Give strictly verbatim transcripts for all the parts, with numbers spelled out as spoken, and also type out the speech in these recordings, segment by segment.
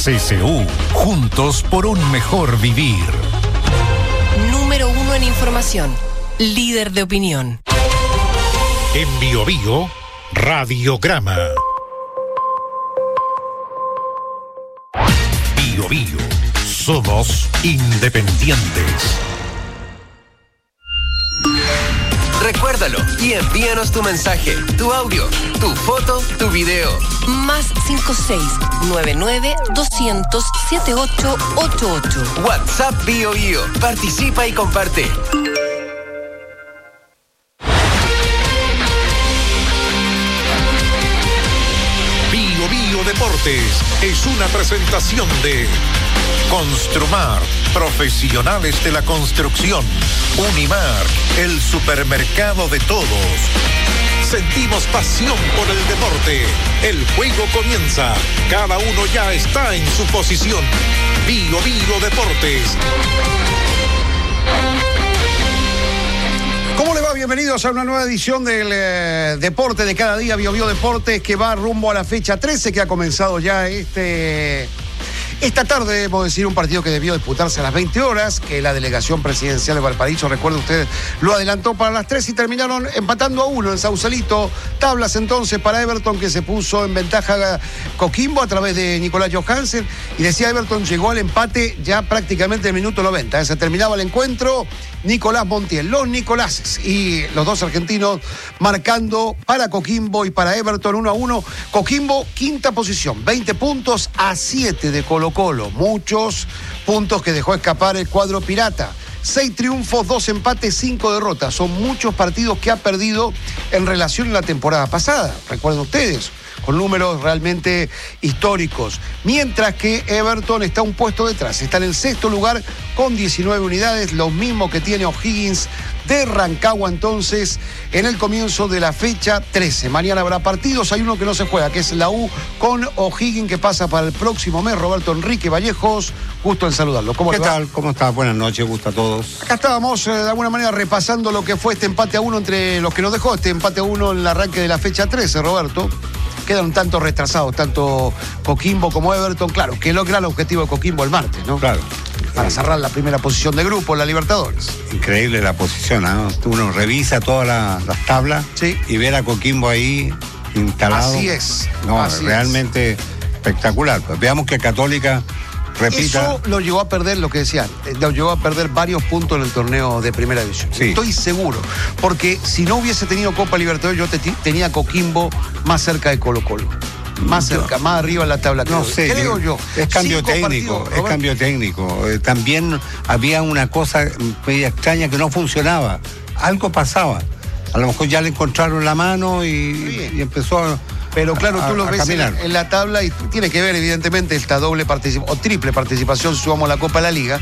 C C U, juntos por un mejor vivir. Número uno en información, líder de opinión. En Bio Bio, Radiograma. Bio Bio, somos independientes. Recuérdalo y envíanos tu mensaje, tu audio, tu foto, tu video. Más cinco seis nueve nueve doscientos setenta y ocho ochenta y ocho. WhatsApp Bio Bio. Participa y comparte. Bio Bio Deportes es una presentación de Construmar, profesionales de la construcción. Unimar, el supermercado de todos. Sentimos pasión por el deporte. El juego comienza. Cada uno ya está en su posición. Bio Bio Deportes. ¿Cómo le va? Bienvenidos a una nueva edición del eh, Deporte de cada día, Bio Bio Deportes, que va rumbo a la fecha trece, que ha comenzado ya este... Esta tarde, debemos decir, un partido que debió disputarse a las veinte horas, que la delegación presidencial de Valparaíso, recuerde usted, lo adelantó para las tres y terminaron empatando a uno en Sausalito. Tablas entonces para Everton, que se puso en ventaja Coquimbo a través de Nicolás Johansen. Y decía Everton, llegó al empate ya prácticamente en el minuto noventa. Se terminaba el encuentro, Nicolás Montiel, los Nicoláses y los dos argentinos marcando para Coquimbo y para Everton uno a uno. Coquimbo, quinta posición, veinte puntos a siete de Colo Colo, muchos puntos que dejó escapar el cuadro pirata. Seis triunfos, dos empates, cinco derrotas. Son muchos partidos que ha perdido en relación a la temporada pasada. Recuerden ustedes, con números realmente históricos. Mientras que Everton está un puesto detrás. Está en el sexto lugar con diecinueve unidades, los mismos que tiene O'Higgins de Rancagua entonces en el comienzo de la fecha trece. Mañana habrá partidos, hay uno que no se juega, que es la U con O'Higgins, que pasa para el próximo mes. Roberto Enrique Vallejos, gusto en saludarlo. ¿Cómo ¿Qué te va? tal? ¿Cómo estás? Buenas noches, gusto a todos. Acá estábamos eh, de alguna manera repasando lo que fue este empate a uno entre los que nos dejó, este empate a uno en el arranque de la fecha trece, Roberto. Quedan un tanto retrasados, tanto Coquimbo como Everton. Claro, que logra el objetivo de Coquimbo el martes, ¿no? Claro. Para cerrar la primera posición de grupo, la Libertadores. Increíble la posición, ¿no? Uno revisa todas la, las tablas, sí, y ver a Coquimbo ahí instalado. Así es. No, así realmente es. Espectacular. Pues veamos que Católica repita. Eso lo llevó a perder, lo que decían, lo llevó a perder varios puntos en el torneo de Primera División. Sí. Estoy seguro, porque si no hubiese tenido Copa Libertadores, yo te, tenía Coquimbo más cerca de Colo Colo. Más cerca, más arriba en la tabla. No creo, sé, creo yo. Es cambio Cinco técnico, partidos, es cambio técnico. Eh, también había una cosa media extraña que no funcionaba. Algo pasaba. A lo mejor ya le encontraron la mano y, y empezó a... Pero claro, a, tú lo ves en, en la tabla y tiene que ver evidentemente esta doble participación o triple participación si sumamos la Copa de la Liga.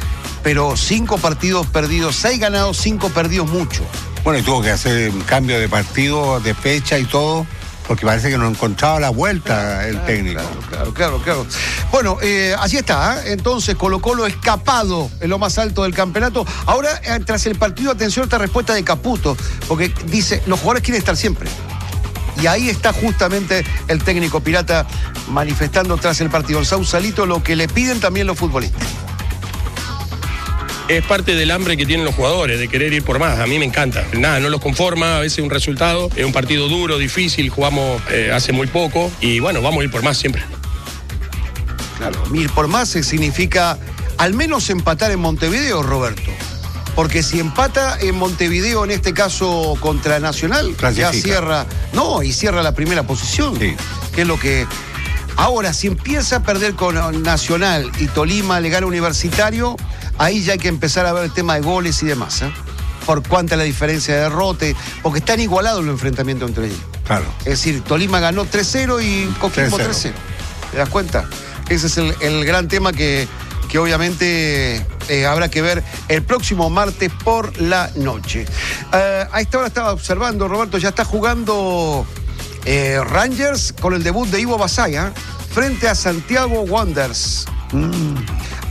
Pero cinco partidos perdidos, seis ganados, cinco perdidos, mucho. Bueno, y tuvo que hacer un cambio de partido, de fecha y todo, porque parece que no encontraba la vuelta claro, el claro, técnico. Claro, claro, claro, claro. Bueno, eh, así está, ¿eh? Entonces Colo Colo escapado en lo más alto del campeonato. Ahora, eh, tras el partido, atención a esta respuesta de Caputo, porque dice, los jugadores quieren estar siempre. Y ahí está justamente el técnico pirata manifestando tras el partido en Sausalito lo que le piden también los futbolistas. Es parte del hambre que tienen los jugadores, de querer ir por más. A mí me encanta. Nada, no los conforma, a veces un resultado. Es un partido duro, difícil, jugamos eh, hace muy poco. Y bueno, vamos a ir por más siempre. Claro, ir por más significa al menos empatar en Montevideo, Roberto. Porque si empata en Montevideo, en este caso contra Nacional, clasifica. Ya cierra, no, y cierra la primera posición. Sí. Que es lo que... Ahora, si empieza a perder con Nacional y Tolima le gana Universitario, ahí ya hay que empezar a ver el tema de goles y demás, ¿eh? Por cuánta la diferencia de derrote, porque están igualados los enfrentamientos entre ellos. Claro. Es decir, Tolima ganó tres cero y Coquimbo tres cero. ¿Te das cuenta? Ese es el, el gran tema que, que obviamente eh, habrá que ver el próximo martes por la noche. Uh, a esta hora estaba observando, Roberto, ya está jugando eh, Rangers con el debut de Ivo Basaya frente a Santiago Wanderers. Mm.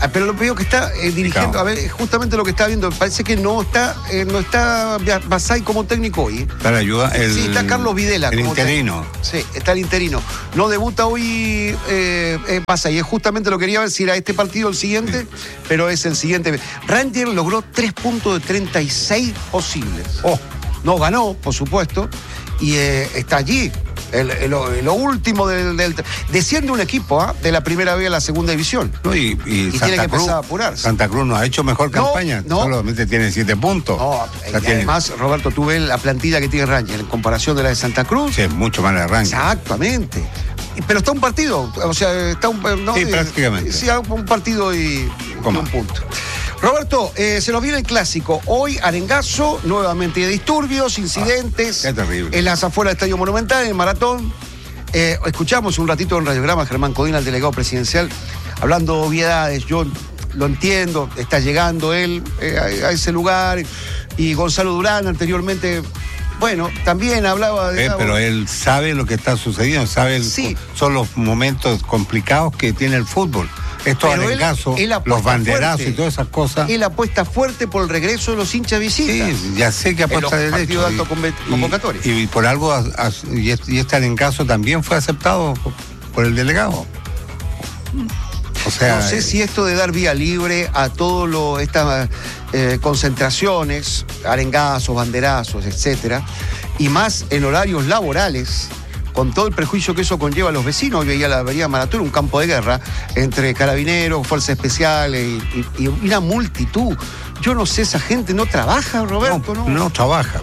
Ah, pero lo veo que está eh, dirigiendo, a ver, es justamente lo que está viendo, parece que no está eh, no está Basay como técnico hoy. Está la ayuda, el, sí, está Carlos Videla. El como interino. técnico. Sí, está el interino. No debuta hoy eh, eh, Basay, es justamente lo que quería ver si era este partido o el siguiente, sí. Pero es el siguiente. Ranger logró tres puntos de treinta y seis posibles. Oh, no ganó, por supuesto, y eh, está allí. El, el, lo último del, del desciende un equipo ¿eh? de la primera B a la segunda división. No, y, y, y Santa tiene que Cruz, empezar a apurarse. Santa Cruz no ha hecho mejor no, campaña, no. solamente tiene siete puntos. No, y tiene... además, Roberto, tú ves la plantilla que tiene Ranger en comparación de la de Santa Cruz. Sí, es mucho más la Ranger. Exactamente. Pero está un partido, o sea, está un... ¿no? Sí, prácticamente. Sí, un partido y, y un punto. Roberto, eh, se nos viene el clásico. Hoy, Arengazo, nuevamente de disturbios, incidentes. Ah, qué terrible. En las afueras del Estadio Monumental, en el Maratón. Eh, escuchamos un ratito en Radiograma Germán Codina, el delegado presidencial, hablando de obviedades. Yo lo entiendo, está llegando él eh, a, a ese lugar. Y Gonzalo Durán anteriormente, bueno, también hablaba de... Eh, pero él sabe lo que está sucediendo, sabe el, sí. Son los momentos complicados que tiene el fútbol. Estos arengazos, los banderazos fuerte. Y todas esas cosas. Él apuesta fuerte por el regreso de los hinchas visitas. Sí, ya sé que apuesta de derecho. De alto convocatoria. Y, y por algo, y este arengazo también fue aceptado por el delegado. O sea, no sé si esto de dar vía libre a todas estas eh, concentraciones, arengazos, banderazos, etcétera, y más en horarios laborales, con todo el prejuicio que eso conlleva a los vecinos. Hoy veía la avenida Maratón, un campo de guerra entre carabineros, fuerzas especiales y, y, y una multitud. Yo no sé, esa gente no trabaja, Roberto, ¿no? No, no trabaja.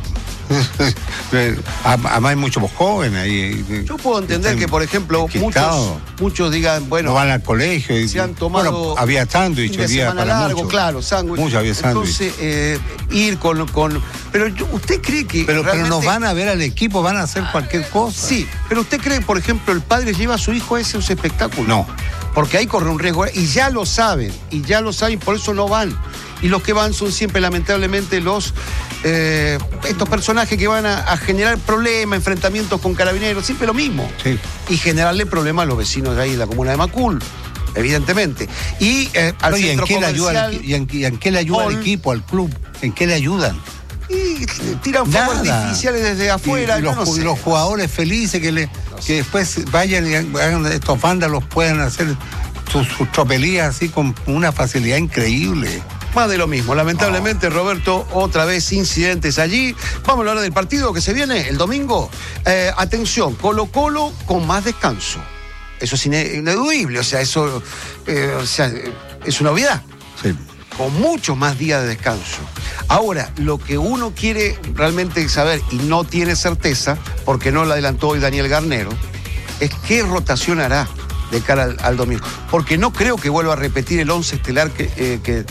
Además hay muchos jóvenes ahí. Yo puedo entender que, por ejemplo, muchos, muchos digan, bueno, no van al colegio y se han tomado, bueno, había sándwich hoy día para largo, muchos. Claro, sándwich. Mucho había sándwich. Entonces, eh, ir con, con pero yo, ¿usted cree que pero, realmente... pero nos van a ver al equipo, van a hacer cualquier cosa? Sí, pero ¿usted cree, por ejemplo, el padre lleva a su hijo a esos espectáculos? No. Porque ahí corre un riesgo, y ya lo saben, y ya lo saben, por eso no van. Y los que van son siempre, lamentablemente, los eh, estos personajes que van a, a generar problemas, enfrentamientos con carabineros, siempre lo mismo. Sí. Y generarle problemas a los vecinos de ahí, de la comuna de Macul, evidentemente. Y eh, al no, ¿y centro en qué comercial... Le ayuda, y, en, ¿Y en qué le ayuda al equipo, al club? ¿En qué le ayudan? Y tiran fuegos artificiales desde afuera. Y, y los, no sé. los jugadores felices que, le, no que después vayan y hagan estos vándalos, puedan hacer sus, sus tropelías así con una facilidad increíble. Más de lo mismo, lamentablemente, oh. Roberto, otra vez incidentes allí. Vamos a hablar del partido que se viene el domingo. Eh, atención, Colo-Colo con más descanso. Eso es ineludible, o sea, eso eh, o sea, es una obviedad. Sí. Con muchos más días de descanso. Ahora, lo que uno quiere realmente saber y no tiene certeza, porque no lo adelantó hoy Daniel Garnero, es qué rotación hará de cara al, al domingo. Porque no creo que vuelva a repetir el once estelar que... Eh, que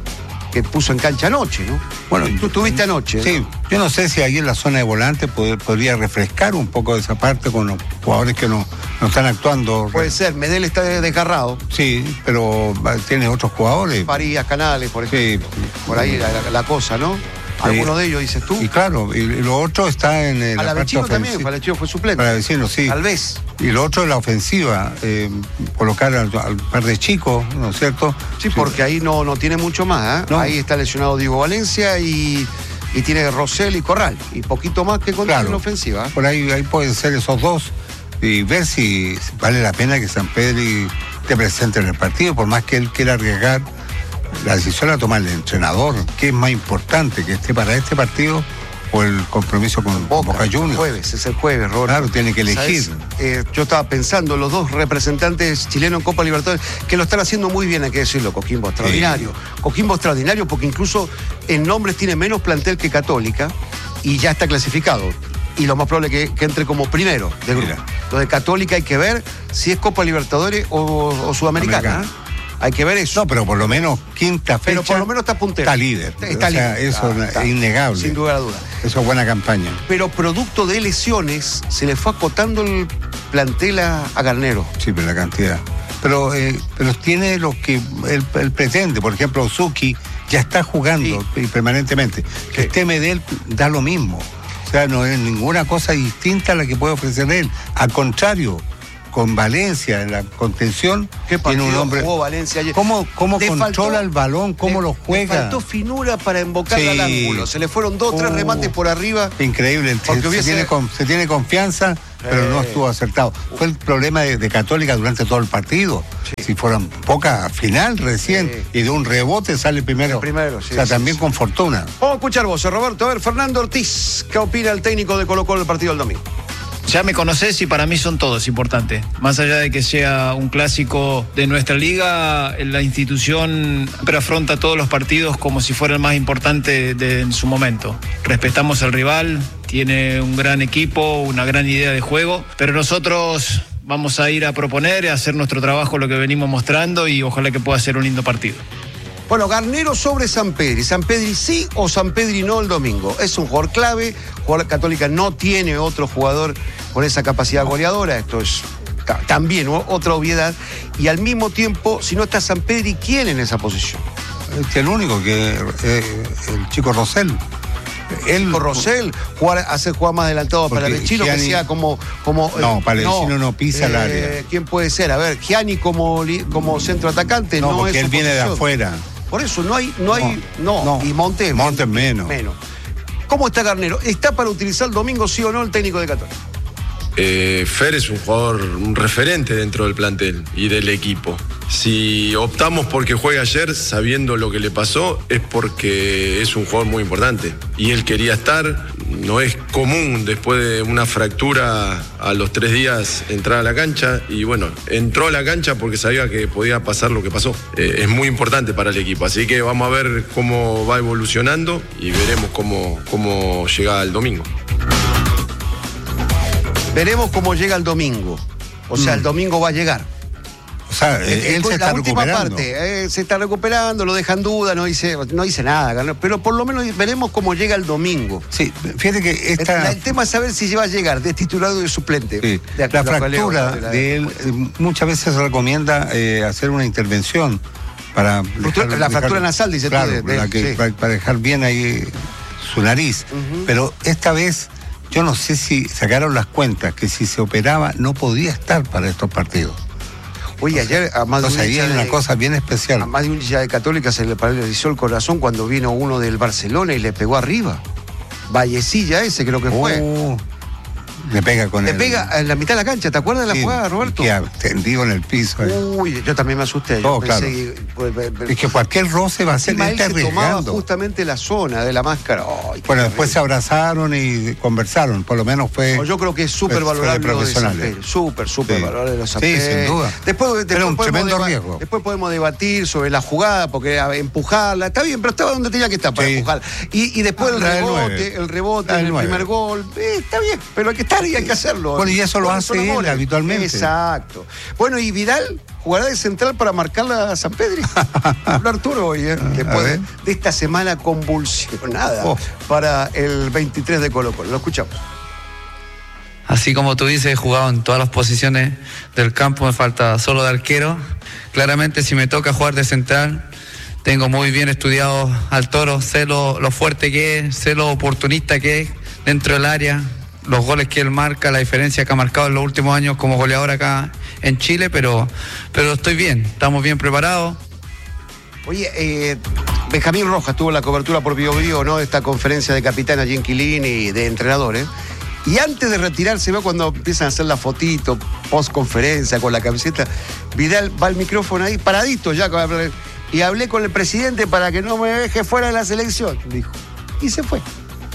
que puso en cancha anoche, ¿no? Bueno, tú estuviste anoche. Sí, ¿no? Yo no sé si ahí en la zona de volante pod- podría refrescar un poco de esa parte con los jugadores que no, no están actuando. Puede ser, Medel está desgarrado. Sí, pero tiene otros jugadores. Farías, Canales, por ejemplo. Sí. Por ahí la, la cosa, ¿no? Alguno de ellos, dices tú. Y claro, y lo otro está en el. Palavecino también, Palavecino fue suplente. Palavecino, sí. Tal vez. Y lo otro es la ofensiva, eh, colocar al, al par de chicos, ¿no es cierto? Sí, porque sí. ahí no, no tiene mucho más, ¿eh? No. Ahí está lesionado Diego Valencia y, y tiene Rosell y Corral. Y poquito más que contra claro. la ofensiva. ¿eh? Por ahí, ahí pueden ser esos dos y ver si vale la pena que San Pedro te presente en el partido, por más que él quiera arriesgar. La decisión la toma el entrenador. ¿Qué es más importante, que esté para este partido o el compromiso con Boca, Boca Juniors? El jueves, es el jueves, Roberto. Claro, tiene que elegir. Eh, yo estaba pensando, los dos representantes chilenos en Copa Libertadores, que lo están haciendo muy bien, hay que decirlo. Coquimbo extraordinario. Sí. Coquimbo extraordinario porque incluso en nombres tiene menos plantel que Católica y ya está clasificado. Y lo más probable es que, que entre como primero del grupo. Lo de Católica hay que ver si es Copa Libertadores o, o Sudamericana. ¿eh? Hay que ver eso. No, pero por lo menos quinta fecha. Pero por lo menos está puntero. Está líder. Está o sea, líder. Eso ah, está. Es innegable. Sin duda a duda. Eso es buena campaña. Pero producto de lesiones, se le fue acotando el plantel a, a Garnero. Sí, pero la cantidad. Pero, eh, pero tiene lo que él, él pretende. Por ejemplo, Suki ya está jugando sí. permanentemente. Que sí. esté Medel da lo mismo. O sea, no es ninguna cosa distinta a la que puede ofrecer él. Al contrario. con Valencia en la contención. ¿Qué tiene un hombre. Jugó Valencia ayer? ¿Cómo, cómo Le controla faltó- el balón? ¿Cómo le- lo juega? Le faltó finura para invocarla Sí. al ángulo. Se le fueron dos, tres Uh, remates por arriba. Increíble. Porque Se, hubiese- se tiene, con- se tiene confianza, pero Eh. no estuvo acertado. Fue el problema de, de Católica durante todo el partido. Si fueran poca final recién Sí. y de un rebote sale primero. El primero, sí, o sea, sí, también sí. con fortuna. Vamos a escuchar vos, Roberto. A ver, Fernando Ortiz, ¿qué opina el técnico de Colo Colo del partido del domingo? Ya me conocés y para mí son todos importantes. Más allá de que sea un clásico de nuestra liga, la institución siempre afronta todos los partidos como si fuera el más importante de, en su momento. Respetamos al rival, tiene un gran equipo, una gran idea de juego, pero nosotros vamos a ir a proponer, a hacer nuestro trabajo, lo que venimos mostrando, y ojalá que pueda ser un lindo partido. Bueno, Garnero sobre Sampedri. Sampedri sí o Sampedri no el domingo. Es un jugador clave. Jugador Católica no tiene otro jugador con esa capacidad goleadora. Esto es ta- también o- otra obviedad. Y al mismo tiempo, si no está Sampedri, ¿quién en esa posición? Es que el único que eh, el chico Rosell. Él, Chico Rosell, jugar, hacer jugar más adelantado para Porque Palestino, que Gianni- sea como. como No, Palestino no pisa el área. ¿Quién puede ser? A ver, Gianni como, li- como centro atacante no, no, porque es él su viene de posición. afuera. Por eso no hay, no hay, no, No, y Montes. Montes menos. Menos. ¿Cómo está Garnero? ¿Está para utilizar el domingo, sí o no, el técnico de Católica? Eh, Fer es un jugador, un referente dentro del plantel y del equipo. Si optamos porque juegue ayer sabiendo lo que le pasó, es porque es un jugador muy importante. Y él quería estar. No es común después de una fractura a los tres días entrar a la cancha. Y bueno, entró a la cancha porque sabía que podía pasar lo que pasó. Eh, es muy importante para el equipo. Así que vamos a ver cómo va evolucionando y veremos cómo, cómo llega el domingo. Veremos cómo llega el domingo. O sea, Mm. el domingo va a llegar. O sea, Eh, él eh, se la está última recuperando. parte, eh, se está recuperando, lo deja en duda, no dice, no dice nada, Garnero, pero por lo menos veremos cómo llega el domingo. Sí, fíjate que El, esta. el tema es saber si va a llegar de titular o de suplente. Sí, De- la lo que leo, fractura de la- de él, eh, muchas veces se recomienda eh, hacer una intervención para. Fractura- la fractura nasal, dice tú, claro, de- de- la que- sí. para, para dejar bien ahí su nariz. Ujú. Pero esta vez, yo no sé si sacaron las cuentas que si se operaba no podía estar para estos partidos. Oye, ayer a más de O un sea, ahí hincha hay de- una cosa bien especial. a más de un hincha de Católica se le paralizó el corazón cuando vino uno del Barcelona y le pegó arriba. Vallecilla ese creo que fue. Oh, le pega con Le el. pega en la mitad de la cancha, ¿te acuerdas de la sí, jugada, Roberto? queda tendido en el piso. ahí. Uy, yo también me asusté. Yo Oh, pensé claro. que- pues, pues, Es que cualquier roce va a ser encima él está se tomaba arriesgando. justamente la zona de la máscara. Ay, qué Bueno, después se terrible. abrazaron y conversaron, por lo menos fue. No, yo creo que es súper fue- fue de valorable lo de profesionales. Sampedri. Súper, súper Sí. valorable lo de Sí, Sampedri. sin duda. Después, después Era un podemos tremendo deba- riesgo. Después podemos debatir sobre la jugada, porque a- empujarla, está bien, pero estaba donde tenía que estar para Sí. empujarla. Y, y después Ah, el la del rebote, nueve. el rebote, La del el nueve. primer gol, eh, está bien, pero hay que estar y hay que hacerlo. Bueno, y eso lo Por hace los él goles. habitualmente. Exacto. Bueno, y Vidal jugará de central para marcarla a San Pedro. Habló Arturo hoy, ¿eh? Después ver. de esta semana convulsionada Oh. para el veintitrés de Colo Colo. Lo escuchamos. Así como tú dices, he jugado en todas las posiciones del campo, me falta solo de arquero. Claramente si me toca jugar de central, tengo muy bien estudiado al Toro, sé lo, lo fuerte que es, sé lo oportunista que es dentro del área, los goles que él marca, la diferencia que ha marcado en los últimos años como goleador acá en Chile, pero, pero estoy bien, estamos bien preparados. Oye, eh, Benjamín Rojas tuvo la cobertura por Bio Bio, ¿no? Esta conferencia de capitán allí en Quilín y de entrenadores. Y antes de retirarse, ve cuando empiezan a hacer la fotito, post conferencia con la camiseta, Vidal va al micrófono ahí, paradito ya, y hablé con el presidente para que no me deje fuera de la selección, dijo. Y se fue.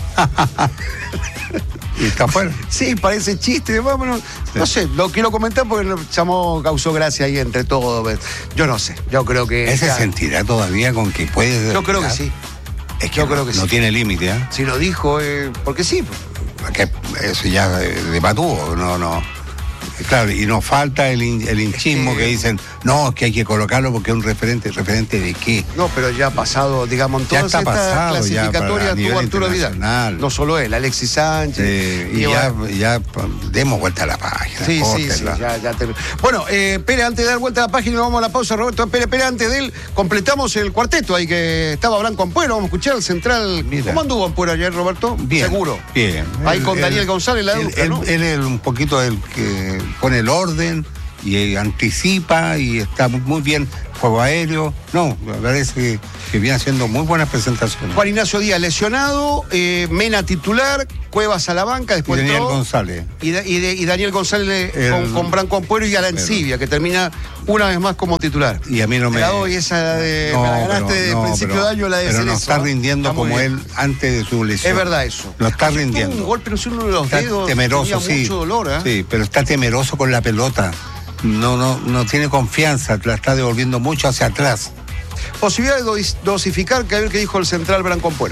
Y está fuera. Sí, parece chiste, vámonos. No sé, lo quiero comentar porque el llamó, causó gracia ahí entre todos. Yo no sé, yo creo que. Ese ya- sentirá todavía con que puede. Yo creo que sí. Es que Yo no, creo que no sí. tiene límite, ¿eh? Si lo dijo, eh, porque sí. Que eso ya de, de patúo, no, no. Claro, y nos falta el, hin- el hinchismo Es que- que dicen, no, que hay que colocarlo porque es un referente. ¿Referente de qué? No, pero ya ha pasado, digamos, en Ya todas está estas pasado, ya, clasificatorias para- a nivel tuvo Arturo Vidal. internacional. No solo él, Alexis Sánchez. Eh, y Diego- ya, ya pa- demos vuelta a la página. Sí, sí, sí, córtenla. ya, ya te- Bueno, eh, Pérez, antes de dar vuelta a la página, vamos a la pausa, Roberto Pérez, Pérez, antes de él, completamos el cuarteto ahí que estaba Blanco Ampuero, vamos a escuchar el central. Mira. ¿Cómo anduvo Ampuero ayer, Roberto? Bien, Seguro. Bien. Ahí Él- con él- Daniel González, la él, dupla, él- ¿no? él es un poquito el que pone el orden y eh, anticipa y está muy, muy bien. Juego aéreo, no, me parece que, que viene haciendo muy buenas presentaciones. Juan Ignacio Díaz lesionado, eh, Mena titular, Cuevas a la banca, después y Daniel entró, González. Y, de, y, de, y Daniel González El, con, con Branco Ampuero y Arancibia, que termina una vez más como titular. Y a mí no me... Te la doy esa de... No, me la ganaste pero, de no, principio pero, de año, la de Pero no Cerezo, está rindiendo está como bien. él antes de su lesión. Es verdad eso. No está Ayer tuvo rindiendo. un golpe, no sé, uno de los Está dedos, temeroso, tenía sí. mucho dolor, ¿eh? Sí, pero está temeroso con la pelota. No, no, no tiene confianza, la está devolviendo mucho hacia atrás. Posibilidad de dos- dosificar, que a ver qué dijo el central Branco Ampuero.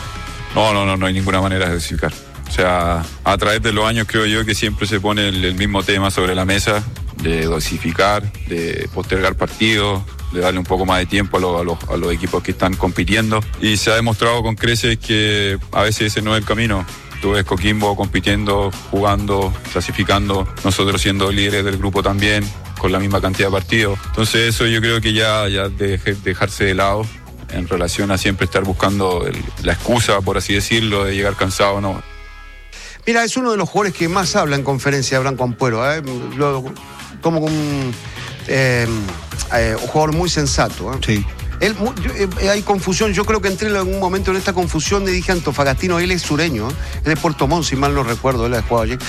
No, no, no, no hay ninguna manera de dosificar. O sea, a través de los años creo yo que siempre se pone el, el mismo tema sobre la mesa, de dosificar, de postergar partidos, de darle un poco más de tiempo a, lo- a los, a los equipos que están compitiendo. Y se ha demostrado con creces que a veces ese no es el camino. Tú ves Coquimbo compitiendo, jugando, clasificando, nosotros siendo líderes del grupo también, con la misma cantidad de partidos. Entonces eso yo creo que ya, ya deje, dejarse de lado en relación a siempre estar buscando el- la excusa, por así decirlo, de llegar cansado, no. Mira, es uno de los jugadores que más habla en conferencia de Branco Ampuero, ¿eh? Lo- como un, eh, eh, un jugador muy sensato, ¿eh? Sí. Él, mu- yo, eh, hay confusión, yo creo que entré en algún momento en esta confusión y dije Antofagastino, él es sureño, ¿eh? Es de Puerto Montt, si mal no recuerdo, él ha jugado allí,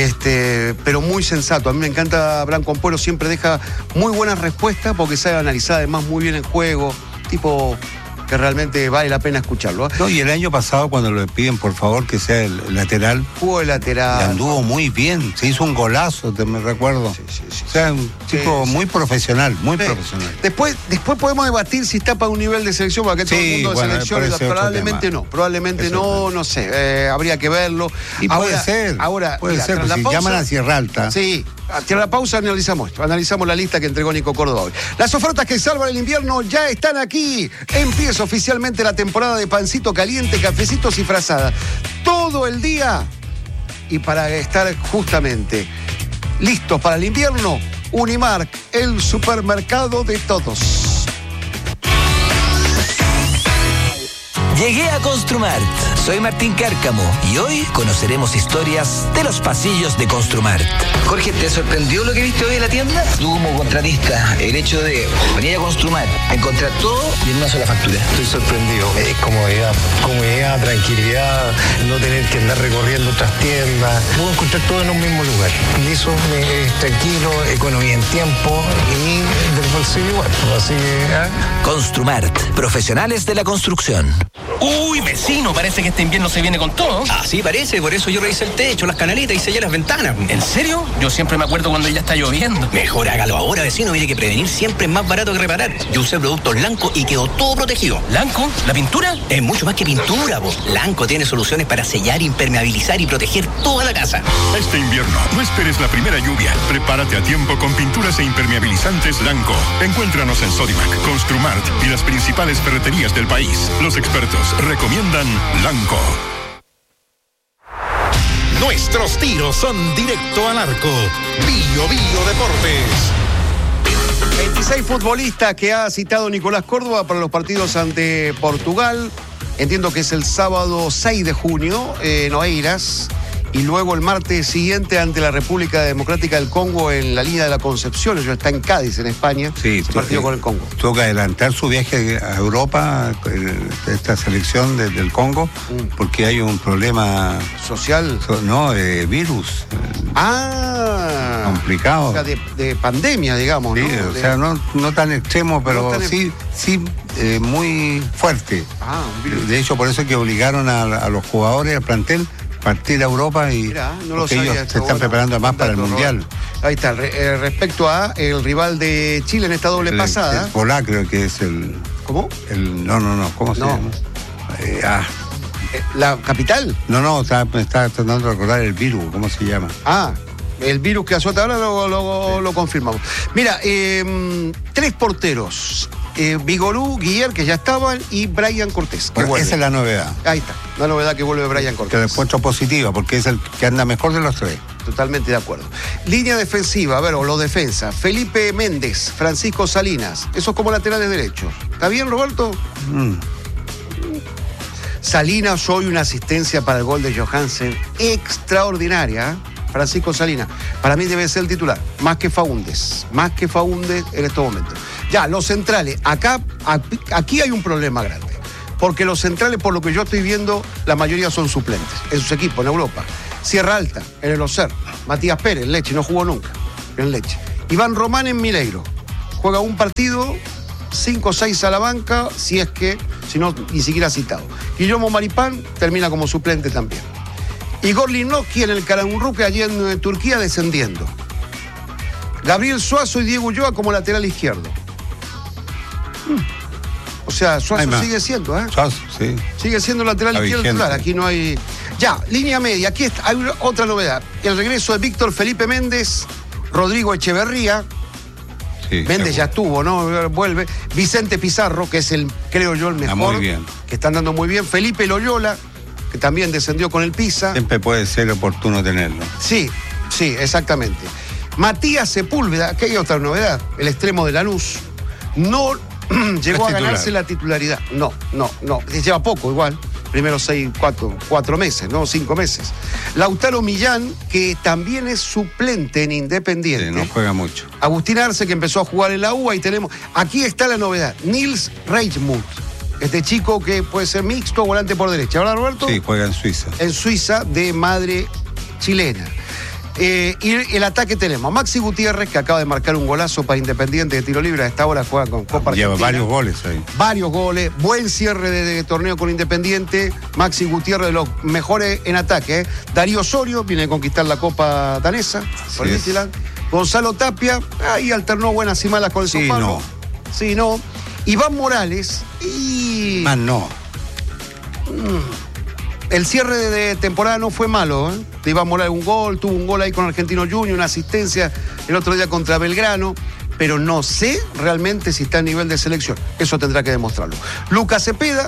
este, pero muy sensato. A mí me encanta Branco Ampuero, siempre deja muy buenas respuestas porque sabe analizar además muy bien el juego, tipo que realmente vale la pena escucharlo, ¿eh? No, y el año pasado cuando le piden por favor que sea el lateral, Jugó de lateral. y anduvo muy bien, se hizo un golazo, te me recuerdo. Sí, sí, sí, o sea, un sí, tipo sí. muy profesional, muy Sí. profesional. Después, después podemos debatir si está para un nivel de selección, porque todo Sí, el mundo de bueno, selección, pero ese es otro probablemente tema. no, probablemente Eso no, es no sé, eh, habría que verlo. Y puede ser, ahora, puede mira, ser, tras porque la si llaman pausa- a Sierra Alta. Sí, tras la pausa analizamos esto, analizamos la lista que entregó Nico Córdoba hoy. Las ofertas que salvan el invierno ya están aquí. Empieza oficialmente la temporada de pancito caliente, cafecitos y frazada. Todo el día. Y para estar justamente listos para el invierno, Unimark, el supermercado de todos. Llegué a Construmart. Soy Martín Cárcamo y hoy conoceremos historias de los pasillos de Construmart. Jorge, ¿te sorprendió lo que viste hoy en la tienda? Tú como contratista, el hecho de venir a Construmart, encontrar todo y en una sola factura. Estoy sorprendido. Eh, comodidad, comodidad, tranquilidad, no tener que andar recorriendo otras tiendas. Puedo encontrar todo en un mismo lugar. Y eso me es tranquilo, economía en tiempo y del bolsillo igual. Así que, ¿ah? Construmart, profesionales de la construcción. Uy, vecino, parece que este invierno se viene con todo. Así parece, por eso yo revisé el techo, las canaletas y sellé las ventanas. ¿En serio? Yo siempre me acuerdo cuando ya está lloviendo. Mejor hágalo ahora, vecino. Mire que prevenir siempre es más barato que reparar. Yo usé productos Lanco y quedó todo protegido. ¿Lanco? ¿La pintura? Es mucho más que pintura, vos. Lanco tiene soluciones para sellar, impermeabilizar y proteger toda la casa. Este invierno, no esperes la primera lluvia. Prepárate a tiempo con pinturas e impermeabilizantes Lanco. Encuéntranos en Sodimac, Construmart y las principales ferreterías del país. Los expertos recomiendan Lanco. Nuestros tiros son directo al arco. Bio Bio Deportes. veintiséis futbolistas que ha citado Nicolás Córdoba para los partidos ante Portugal. Entiendo que es el sábado seis de junio en Oeiras. Y luego el martes siguiente ante la República Democrática del Congo en la línea de la Concepción. Ellos está en Cádiz, en España. Sí, ese partido con el Congo. Tuvo que adelantar su viaje a Europa, eh, esta selección de- del Congo, Mm. porque hay un problema social. so- no, eh, virus. eh, Ah. complicado. O sea, de, de pandemia, digamos, Sí, ¿no? o De- sea, no, no tan extremo, pero No tan sí, sí eh, muy fuerte. Ah, un virus. De hecho, por eso es que obligaron a, a los jugadores, al plantel, partir a Europa y Mirá, no lo porque sabía, ellos está se están bueno. preparando más para el Dato, Mundial. Roberto. Ahí está, re- eh, respecto a el rival de Chile en esta doble El- pasada. El Polá creo que es el... ¿Cómo? El, no, no, no, ¿cómo se No. llama? Eh, ah, Eh, ¿La capital? no, no, está, me está tratando de recordar el virus, ¿cómo se llama? Ah, el virus que azota ahora lo, lo- lo confirmamos. Mira, eh, tres porteros. Eh, Vigorú, Guiller, que ya estaban, y Brian Cortés. que Bueno, vuelve. esa es la novedad. Ahí está, la novedad que vuelve Brian Que Cortés. le encuentro positiva, porque es el que anda mejor de los tres. Totalmente de acuerdo. Línea defensiva, a ver, o los defensa. Felipe Méndez, Francisco Salinas. Esos como laterales derechos. ¿Está bien, Roberto? Mm. Salinas, hoy una asistencia para el gol de Johansen extraordinaria. Francisco Salinas. Para mí debe ser el titular, más que Faúndez, más que Faúndez en estos momentos. Ya, los centrales, acá, aquí hay un problema grande, porque los centrales, por lo que yo estoy viendo, la mayoría son suplentes en sus equipos en Europa. Sierra Alta, en el Ocer. Matías Pérez, en Leche, no jugó nunca en Leche. Iván Román en Mineiro. Juega un partido, cinco o seis a la banca, si es que, si no, ni siquiera citado. Guillermo Maripán termina como suplente también. Igor Linovsky en el Karagümrük, allí en, en Turquía, descendiendo. Gabriel Suazo y Diego Ulloa como lateral izquierdo. Hmm. O sea, Suazo sigue siendo, ¿eh? Suazo, sí. Sigue siendo lateral Está izquierdo, vigente. claro, aquí no hay... Ya, línea media, aquí está, hay otra novedad. El regreso de Víctor Felipe Méndez, Rodrigo Echeverría. Sí, Méndez ya estuvo, ¿no? Vuelve. Vicente Pizarro, que es el, creo yo, el mejor. muy bien. Que están dando muy bien. Felipe Loyola, que también descendió con el Pisa. Siempre puede ser oportuno tenerlo. Sí, sí, exactamente. Matías Sepúlveda, que hay otra novedad, el extremo de Lanús, no llegó a ganarse la titularidad. No, no, no. Lleva poco igual. Primero seis, cuatro, cuatro meses, ¿no? Cinco meses. Lautaro Millán, que también es suplente en Independiente. Sí, no juega mucho. Agustín Arce, que empezó a jugar en la U A, y tenemos... Aquí está la novedad. Nils Reichmuth, este chico que puede ser mixto, volante por derecha. ¿Verdad, Roberto? Sí, juega en Suiza. En Suiza, de madre chilena. Eh, y el ataque tenemos a Maxi Gutiérrez, que acaba de marcar un golazo para Independiente de tiro libre. A esta hora juega con Copa Lleva Argentina. varios goles ahí. Varios goles. Buen cierre de, de torneo con Independiente. Maxi Gutiérrez, de los mejores en ataque. ¿eh? Darío Osorio viene a conquistar la Copa danesa por el Midtjylland. Gonzalo Tapia, ahí alternó buenas y malas con el Sí, Sopano. no. Sí, no. Iván Morales y... Más no. El cierre de temporada no fue malo, ¿eh? De Iván Morales un gol, tuvo un gol ahí con Argentino Junior, una asistencia el otro día contra Belgrano, pero no sé realmente si está a nivel de selección. Eso tendrá que demostrarlo. Lucas Cepeda,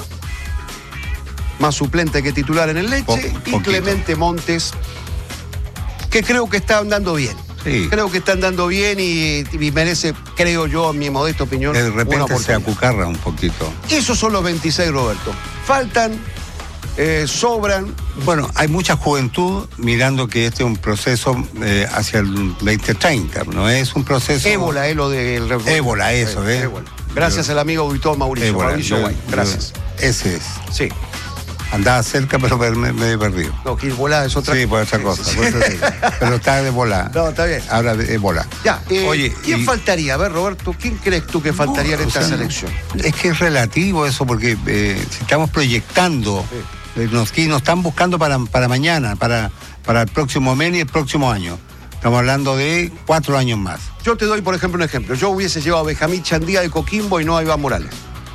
más suplente que titular en el Leche, Po- y poquito. Clemente Montes, que creo que está andando bien. Sí. Creo que está andando bien y, y merece, creo yo, en mi modesta opinión, De una repente se oportunidad. acucarra un poquito. Esos son los veintiséis, Roberto. Faltan, eh, sobran. Bueno, hay mucha juventud mirando que este es un proceso eh, hacia el veinte treinta, no es un proceso... Ébola, es lo del... Ébola, eso, ¿eh? Ébola. Gracias al amigo auditor Mauricio, Ébola, Mauricio yo- Guay. Gracias. yo- ese es. Sí. Andaba cerca, pero me, me he perdido. No, que ir volada es otra Sí, por otra cosa. por eso digo. Pero está de bola. No, está bien. Ahora de bola. Ya, eh, Oye, ¿quién y- faltaría? A ver, Roberto, ¿quién crees tú que faltaría No, en o esta sea, selección? Es que es relativo eso, porque eh, si estamos proyectando, eh, nos, que nos están buscando para, para mañana, para, para el próximo mes y el próximo año. Estamos hablando de cuatro años más. Yo te doy, por ejemplo, un ejemplo. Yo hubiese llevado a Benjamín Chandía de Coquimbo y no a Iván Morales.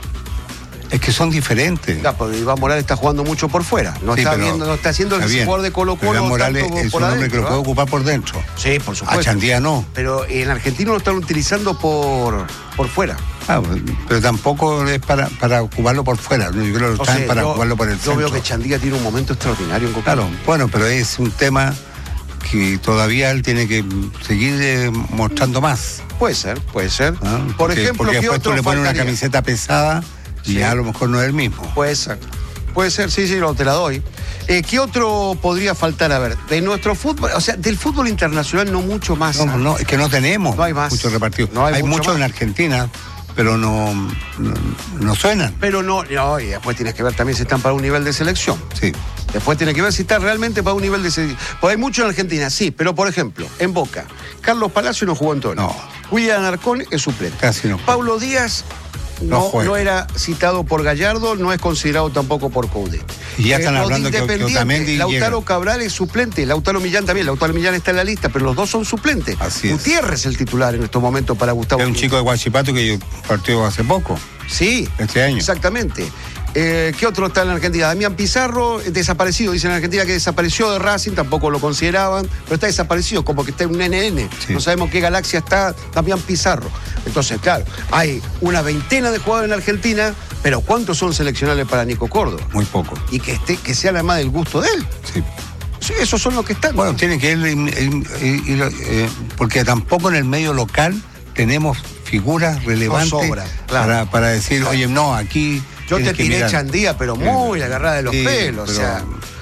Es que son diferentes. Ya, porque Iván Morales está jugando mucho por fuera. No Sí, está pero- viendo, no está haciendo el está bien. jugador de Colo Pero Colo Iván Morales tanto es por un hombre adentro, que lo puede ¿ah? ocupar por dentro. Sí, por supuesto. A Chandía no. Pero en Argentina lo están utilizando por, por fuera. Ah, pero tampoco es para, para ocuparlo por fuera. Yo creo que lo O están sea, para yo, ocuparlo por el yo centro. veo que Chandía tiene un momento extraordinario en Coquimbo. Claro, bueno, pero es un tema que todavía él tiene que seguir eh, mostrando más. Puede ser, puede ser. ¿Ah? Por Porque- ejemplo, porque ¿qué después tú otro le pones una faltaría? camiseta pesada y Sí. ya a lo mejor no es el mismo. Puede ser. Puede ser, sí, sí, lo te la doy. Eh, ¿Qué otro podría faltar? A ver, de nuestro fútbol, o sea, del fútbol internacional no mucho más. No, no, es que no tenemos No hay más. muchos repartidos. No hay hay mucho muchos en más. Argentina, pero no, no, no suenan. Pero no, no, y después tienes que ver también si están para un nivel de selección. Sí. Después tienes que ver si están realmente para un nivel de selección. Pues hay mucho en Argentina, sí, pero por ejemplo, en Boca, Carlos Palacio no jugó en todo. No. William Arcón es suplente. Casi no. Paulo Díaz No no, juega. no era citado por Gallardo, no es considerado tampoco por Coudet. Y ya están los de hablando que- que Independiente, Otamendi Lautaro llega. Cabral es suplente, Lautaro Millán también, Lautaro Millán está en la lista, pero los dos son suplentes. Así es. Gutiérrez es el titular en estos momentos para Gustavo. Es un chico de Huachipato que partió hace poco, Sí, este año. exactamente. Eh, ¿Qué otro está en Argentina? Damián Pizarro, eh, desaparecido. Dicen en Argentina que desapareció de Racing, tampoco lo consideraban, pero está desaparecido, como que está en un N N. Sí. No sabemos qué galaxia está Damián Pizarro. Entonces, claro, hay una veintena de jugadores en Argentina, pero ¿cuántos son seleccionables para Nico Córdoba? Muy poco. Y que, esté, que sean además del gusto de él. Sí. Sí, esos son los que están. Bueno, tiene que ir, ir- ir- ir, eh, porque tampoco en el medio local tenemos figuras relevantes sobra, claro. para, para decir, oye, no, aquí. Yo te tienes que tiré mirar. Chandía, pero muy agarrada de los Sí, pelos. O pero- sea,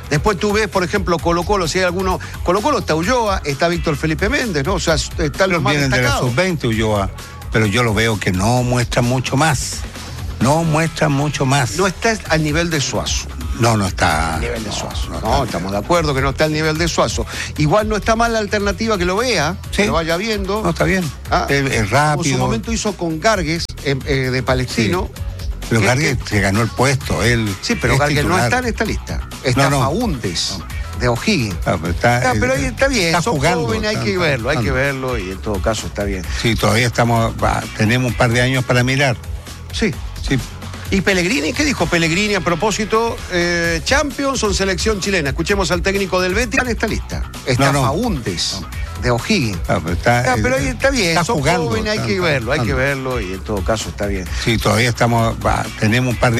Después tú ves, por ejemplo, Colo Colo, si hay alguno... Colo Colo está Ulloa, está Víctor Felipe Méndez, ¿no? O sea, están los más vienen destacados. de la sub veinte Ulloa, pero yo lo veo que no muestra mucho más. No muestra mucho más. No está al nivel de Suazo. No, no está. Al nivel de Suazo. No, no estamos de acuerdo que no está al nivel de Suazo. Igual no está mal la alternativa que lo vea, sí, que lo vaya viendo. No, está bien. Ah, es, es rápido. Como su momento hizo con Gargues, eh, eh, de Palestino. Sí. Pero Gargues se ganó el puesto. Él sí, pero Gargues no está en esta lista. Está no, no. Faúndes, no. de O'Higgins. Ah, pero, está, ah, pero ahí está bien, está son jugando, jóvenes, hay está, que está, verlo, está, hay que verlo y en todo caso está bien. Sí, todavía estamos, va, tenemos un par de años para mirar. Sí. Sí. ¿Y Pellegrini? ¿Qué dijo Pellegrini a propósito? Eh, Champions o selección chilena. Escuchemos al técnico del Betis en esta lista. Está no, no. Faúndes, no. de O'Higgins. Ah, pero, está, ah, pero ahí está bien, está son jugando, jóvenes, hay está, que está, verlo, está, hay que verlo y en todo caso está bien. Sí, todavía estamos, va, tenemos un par de